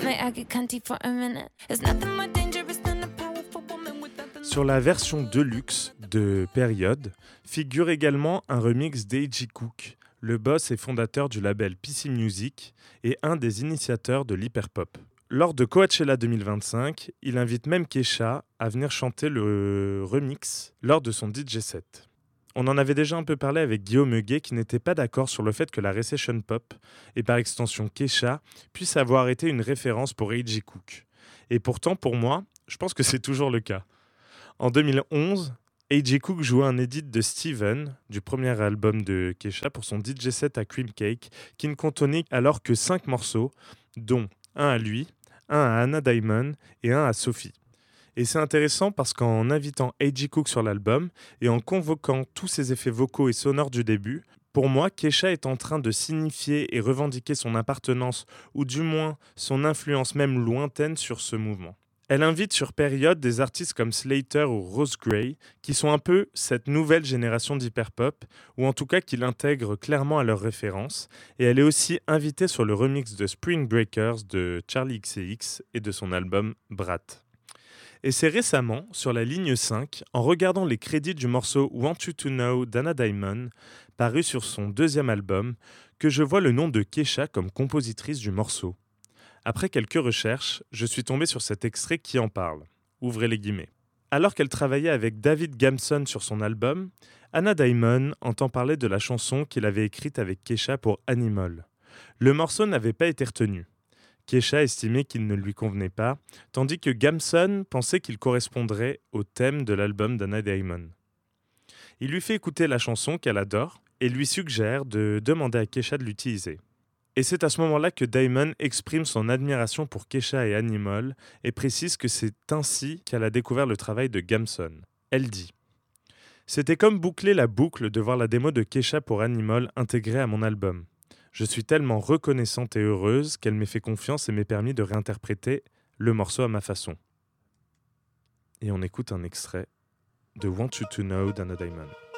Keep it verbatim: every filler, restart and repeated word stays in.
Sur la version deluxe de Période figure également un remix d'A J Cook, le boss et fondateur du label P C Music et un des initiateurs de l'hyperpop. Lors de Coachella deux mille vingt-cinq, il invite même Kesha à venir chanter le remix lors de son D J set. On en avait déjà un peu parlé avec Guillaume Huguet qui n'était pas d'accord sur le fait que la recession pop, et par extension Kesha, puisse avoir été une référence pour A J Cook. Et pourtant, pour moi, je pense que c'est toujours le cas. En deux mille onze, A J Cook jouait un edit de Steven, du premier album de Kesha, pour son D J set à Cream Cake, qui ne contenait alors que cinq morceaux, dont un à lui, un à Anna Diamond et un à Sophie. Et c'est intéressant parce qu'en invitant A J Cook sur l'album et en convoquant tous ses effets vocaux et sonores du début, pour moi, Kesha est en train de signifier et revendiquer son appartenance, ou du moins son influence même lointaine sur ce mouvement. Elle invite sur Période des artistes comme Slater ou Rose Gray, qui sont un peu cette nouvelle génération d'hyperpop, ou en tout cas qui l'intègrent clairement à leurs références, et elle est aussi invitée sur le remix de Spring Breakers de Charli X C X et de son album Brat. Et c'est récemment, sur la ligne cinq, en regardant les crédits du morceau Want You to Know d'Anna Diamond, paru sur son deuxième album, que je vois le nom de Kesha comme compositrice du morceau. Après quelques recherches, je suis tombé sur cet extrait qui en parle. Ouvrez les guillemets. Alors qu'elle travaillait avec David Gamson sur son album, Anna Diamond entend parler de la chanson qu'il avait écrite avec Kesha pour Animal. Le morceau n'avait pas été retenu. Kesha estimait qu'il ne lui convenait pas, tandis que Gamson pensait qu'il correspondrait au thème de l'album d'Anna Diamond. Il lui fait écouter la chanson qu'elle adore et lui suggère de demander à Kesha de l'utiliser. Et c'est à ce moment-là que Diamond exprime son admiration pour Kesha et Animal et précise que c'est ainsi qu'elle a découvert le travail de Gamson. Elle dit « C'était comme boucler la boucle de voir la démo de Kesha pour Animal intégrée à mon album. Je suis tellement reconnaissante et heureuse qu'elle m'ait fait confiance et m'ait permis de réinterpréter le morceau à ma façon. » Et on écoute un extrait de Want You to Know d'Anna Diamond.